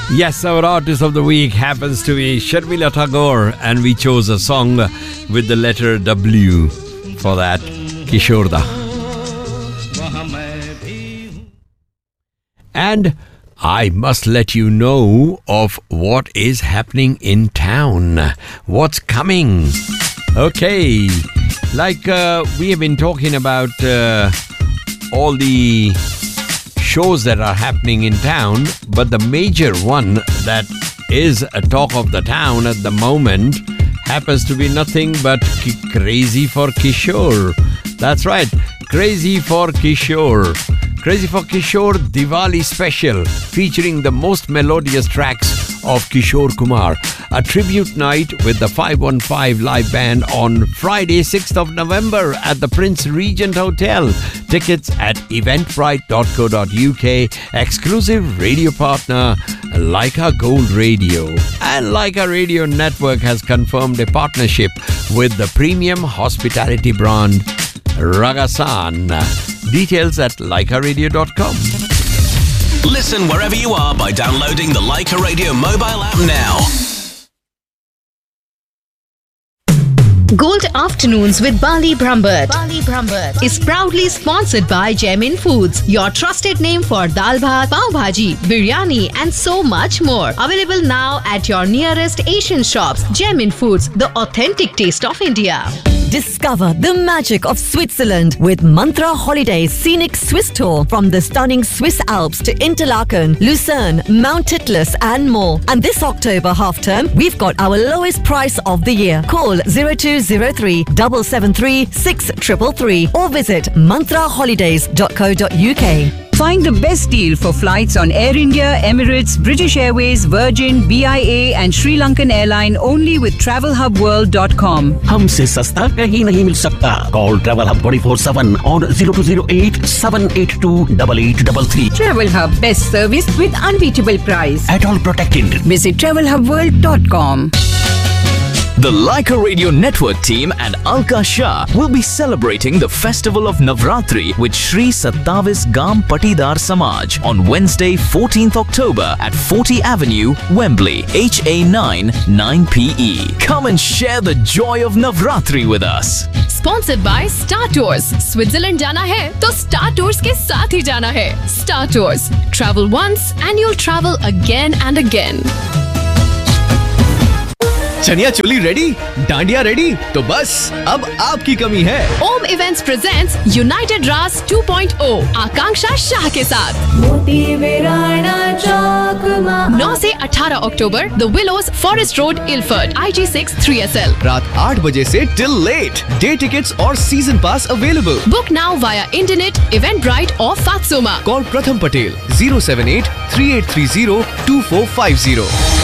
Yes, our artist of the week happens to be Sharmila Tagore, and we chose a song with the letter W for that, Kishore Da. And I must let you know of what is happening in town. What's coming? Okay, like we have been talking about all the shows that are happening in town, but the major one that is a talk of the town at the moment happens to be nothing but Crazy for Kishore. That's right, Crazy for Kishore. Crazy for Kishore Diwali Special, featuring the most melodious tracks of Kishore Kumar. A tribute night with the 515 live band on Friday, 6th of November at the Prince Regent Hotel. Tickets at eventbrite.co.uk. Exclusive radio partner, Leica Gold Radio. And Leica Radio Network has confirmed a partnership with the premium hospitality brand Ragasan. Details at LeicaRadio.com. Listen wherever you are by downloading the Leica Radio mobile app now. Gold Afternoons with Bali Brambert is proudly sponsored by Gemin Foods, your trusted name for dal bhat, pav bhaji, biryani and so much more. Available now at your nearest Asian shops. Gemin Foods, the authentic taste of India. Discover the magic of Switzerland with Mantra Holidays Scenic Swiss Tour from the stunning Swiss Alps to Interlaken, Lucerne, Mount Titlis and more. And this October half term, we've got our lowest price of the year. Call 0203 773 6333 or visit mantraholidays.co.uk. Find the best deal for flights on Air India, Emirates, British Airways, Virgin, BIA and Sri Lankan Airline only with TravelHubWorld.com. हमसे सस्ता कहीं नहीं मिल सकता. Call Travel Hub 24/7 on 0208 782 8833. Travel Hub, best service with unbeatable price. At all protected. Visit TravelHubWorld.com. The Leica Radio Network team and Alka Shah will be celebrating the festival of Navratri with Sri Sattavis Gam Patidar Samaj on Wednesday, 14th October at 40 Avenue, Wembley, HA9 9PE. Come and share the joy of Navratri with us. Sponsored by Star Tours. Switzerland जाना है तो Star Tours के साथ ही जाना है. Star Tours. Travel once and you'll travel again and again. Chaniya choli ready, dandiya ready, तो बस अब आपकी कमी है. Om Events presents United Ras 2.0 आकांक्षा शाह के साथ 9 से 18 अक्टूबर The Willows, Forest Road, Ilford, IG6 3SL. रात 8 बजे से till late. Day tickets और season pass available. Book now via internet, Eventbrite or Fatsoma. Call Pratham Patel 078 3830 2450.